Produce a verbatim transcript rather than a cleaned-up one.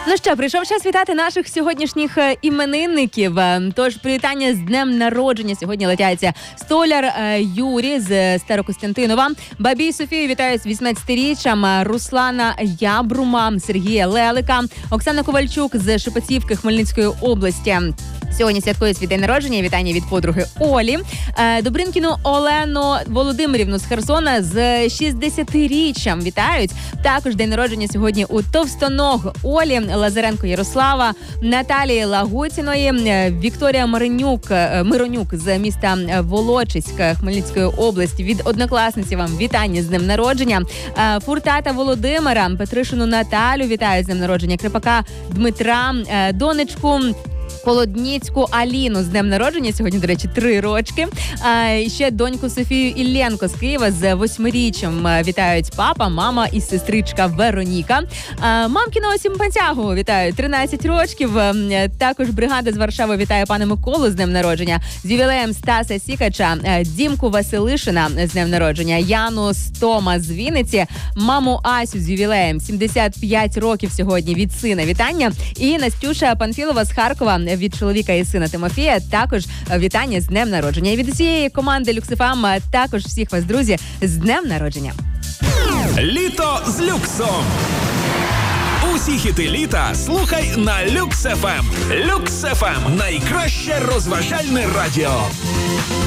Ну що, прийшов час вітати наших сьогоднішніх іменинників. Тож, привітання з днем народження. Сьогодні летяться Столяр Юрій з Старокостянтинова. Бабій Софію вітаю з вісімнадцятиріччям. Руслана Ябрума, Сергія Лелика, Оксана Ковальчук з Шепетівки Хмельницької області. Сьогодні святкує свій день народження. Вітання від подруги Олі. Добринкіну Олену Володимирівну з Херсона з шістдесятиріччям вітають. Також день народження сьогодні у Товстоног Олі, Лазаренко Ярослава, Наталії Лагутіної, Вікторія Миронюк, Миронюк з міста Волочиськ Хмельницької області. Від однокласниці вам вітання з днем народження. Фуртата Володимира, Петришину Наталю вітають з днем народження. Крипака Дмитра, донечку Холодніцьку Аліну з днем народження. Сьогодні, до речі, три рочки. А, ще доньку Софію Ілленко з Києва з восьмиріччям вітають папа, мама і сестричка Вероніка. А, мамкіного Сімпантягу вітають тринадцять рочків. Також бригада з Варшави вітає пана Миколу з днем народження. З ювілеєм Стаса Сікача, Дімку Василишина з днем народження, Яну Стома з Вінниці, маму Асю з ювілеєм сімдесят п'ять років сьогодні від сина. Вітання. І Настюша Панфілова з Харкова від чоловіка і сина Тимофія також вітання з днем народження. І від усієї команди Люксефам також всіх вас, друзі, з днем народження. Літо з люксом. Усі хіти літа слухай на Люкс еф ем. Люкс еф ем – найкраще розважальне радіо.